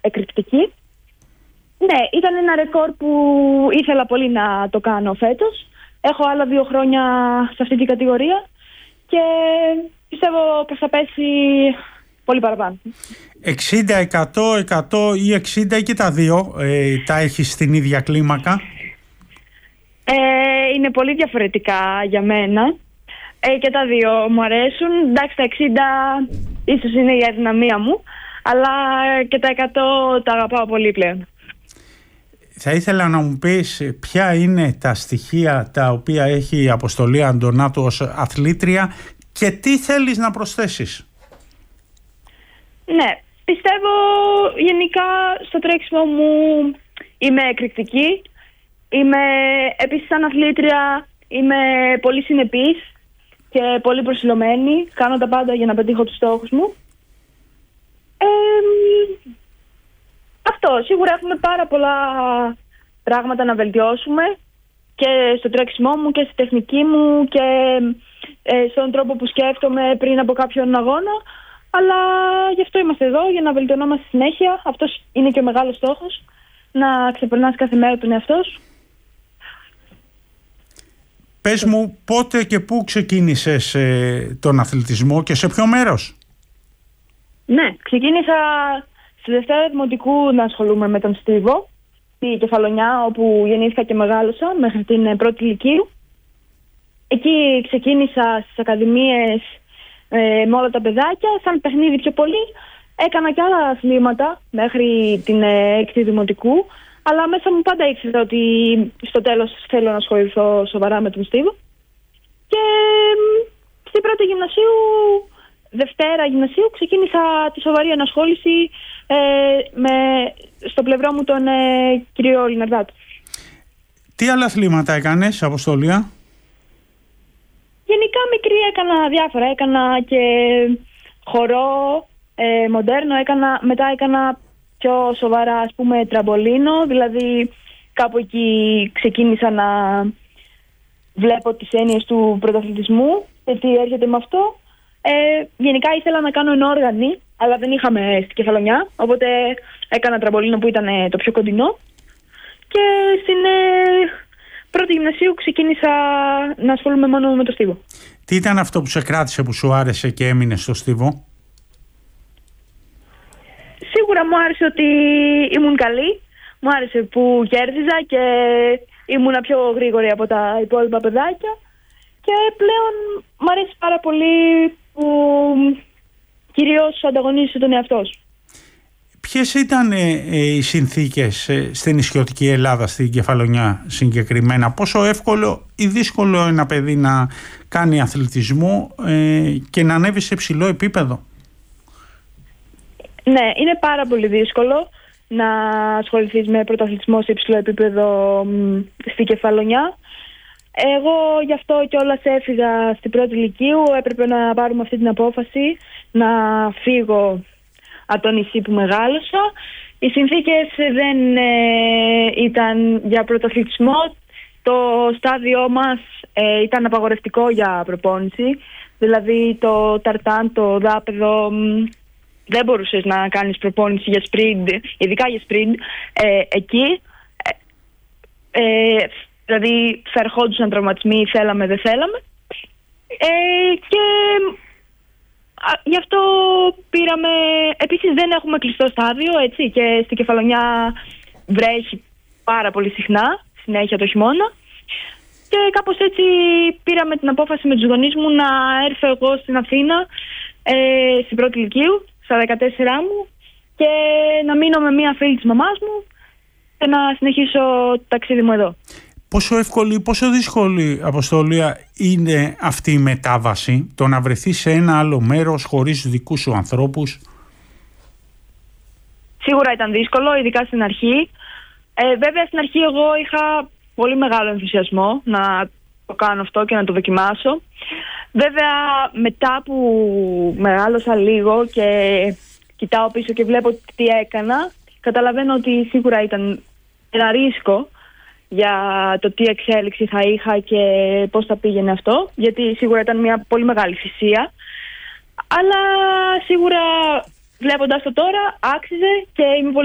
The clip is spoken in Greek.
εκρηκτική. Ναι, ήταν ένα ρεκόρ που ήθελα πολύ να το κάνω φέτος. Έχω άλλα 2 χρόνια σε αυτή την κατηγορία και πιστεύω πως θα πέσει πολύ παραπάνω. 60, 100 ή 60 ή και τα δύο τα έχεις στην ίδια κλίμακα? Είναι πολύ διαφορετικά για μένα. Και τα δύο μου αρέσουν. Εντάξει, τα 60 ίσως είναι η αδυναμία μου, αλλά και τα 100 τα αγαπάω πολύ πλέον. Θα ήθελα να μου πεις ποια είναι τα στοιχεία τα οποία έχει η Αποστολή Αντωνάτου ως αθλήτρια και τι θέλεις να προσθέσεις. Ναι, πιστεύω γενικά στο τρέξιμο μου είμαι εκρηκτική. Είμαι επίσης σαν αθλήτρια, είμαι πολύ συνεπής και πολύ προσιλωμένη. Κάνω τα πάντα για να πετύχω τους στόχους μου. Αυτό, σίγουρα έχουμε πάρα πολλά πράγματα να βελτιώσουμε και στο τρέξιμό μου και στη τεχνική μου και στον τρόπο που σκέφτομαι πριν από κάποιον αγώνα, αλλά γι' αυτό είμαστε εδώ, για να βελτιωνόμαστε συνέχεια. Αυτός είναι και ο μεγάλος στόχος, να ξεπερνάς κάθε μέρα τον εαυτό σου. Πες μου πότε και πού ξεκίνησες τον αθλητισμό και σε ποιο μέρος? Ναι, ξεκίνησα στη Δευτέρα Δημοτικού να ασχολούμαι με τον στίβο, στη Κεφαλονιά, όπου γεννήθηκα και μεγάλωσα μέχρι την πρώτη λυκείου. Εκεί ξεκίνησα στις ακαδημίες με όλα τα παιδάκια, σαν παιχνίδι πιο πολύ. Έκανα και άλλα αθλήματα μέχρι την έκτη Δημοτικού, αλλά μέσα μου πάντα ήξερα ότι στο τέλος θέλω να ασχοληθώ σοβαρά με τον στίβο. Και στην πρώτη γυμνασίου, Δευτέρα γυμνασίου, ξεκίνησα τη σοβαρή ανασχόληση στο πλευρό μου τον κύριο Λιναρδάτου. Τι άλλα αθλήματα έκανες, Αποστολία? Γενικά μικρή έκανα διάφορα. Έκανα και χορό, μοντέρνο. Μετά έκανα πιο σοβαρά, ας πούμε, τραμπολίνο. Δηλαδή κάπου εκεί ξεκίνησα να βλέπω τις έννοιες του πρωταθλητισμού και τι έρχεται με αυτό. Γενικά ήθελα να κάνω ενόργανη, αλλά δεν είχαμε στη Κεφαλονιά, οπότε έκανα τραμπολίνο που ήταν το πιο κοντινό. Και στην πρώτη γυμνασίου ξεκίνησα να ασχολούμαι μόνο με το στίβο. Τι ήταν αυτό που σε κράτησε, που σου άρεσε και έμεινε στο στίβο? Σίγουρα μου άρεσε ότι ήμουν καλή, μου άρεσε που κέρδιζα και ήμουν πιο γρήγορη από τα υπόλοιπα παιδάκια και πλέον μου αρέσει πάρα πολύ που κυρίως ανταγωνίζεσαι τον εαυτό σου. Ποιες ήταν οι συνθήκες στην νησιωτική Ελλάδα, στην Κεφαλονιά συγκεκριμένα? Πόσο εύκολο ή δύσκολο ένα παιδί να κάνει αθλητισμό και να ανέβει σε ψηλό επίπεδο? Ναι, είναι πάρα πολύ δύσκολο να ασχοληθείς με πρωταθλητισμό σε υψηλό επίπεδο στη Κεφαλονιά. Εγώ γι' αυτό κιόλας έφυγα στην πρώτη λυκείου. Έπρεπε να πάρουμε αυτή την απόφαση να φύγω από το νησί που μεγάλωσα. Οι συνθήκες δεν ήταν για πρωταθλητισμό. Το στάδιο μας ήταν απαγορευτικό για προπόνηση. Δηλαδή το ταρτάν, το δάπεδο, δεν μπορούσες να κάνεις προπόνηση για σπριντ, ειδικά για σπριντ εκεί. Δηλαδή θα ερχόντουσαν τραυματισμοί, θέλαμε δεν θέλαμε. Και γι' αυτό πήραμε. Επίσης δεν έχουμε κλειστό στάδιο, έτσι, και στη Κεφαλονιά βρέχει πάρα πολύ συχνά, συνέχεια το χειμώνα. Και κάπως έτσι πήραμε την απόφαση με τους γονείς μου να έρθω εγώ στην Αθήνα στην πρώτη λυκείου, στα 14 μου, και να μείνω με μία φίλη της μαμάς μου και να συνεχίσω το ταξίδι μου εδώ. Πόσο εύκολη, πόσο δύσκολη, Αποστολία, είναι αυτή η μετάβαση, το να βρεθείς σε ένα άλλο μέρος χωρίς δικούς σου ανθρώπους? Σίγουρα ήταν δύσκολο, ειδικά στην αρχή. Βέβαια στην αρχή εγώ είχα πολύ μεγάλο ενθουσιασμό να το κάνω αυτό και να το δοκιμάσω. Βέβαια μετά που μεγάλωσα λίγο και κοιτάω πίσω και βλέπω τι έκανα, καταλαβαίνω ότι σίγουρα ήταν ένα ρίσκο για το τι εξέλιξη θα είχα και πώς θα πήγαινε αυτό, γιατί σίγουρα ήταν μια πολύ μεγάλη θυσία, αλλά σίγουρα βλέποντας το τώρα άξιζε και είμαι πολύ